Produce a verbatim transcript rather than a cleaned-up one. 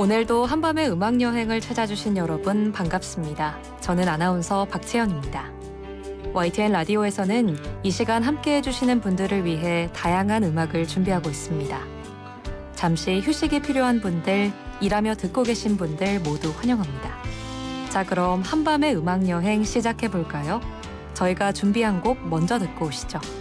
오늘도 한밤의 음악여행을 찾아주신 여러분 반갑습니다. 저는 아나운서 박채연입니다. 와이티엔 라디오에서는 이 시간 함께 해주시는 분들을 위해 다양한 음악을 준비하고 있습니다. 잠시 휴식이 필요한 분들, 일하며 듣고 계신 분들 모두 환영합니다. 자, 그럼 한밤의 음악여행 시작해볼까요? 저희가 준비한 곡 먼저 듣고 오시죠.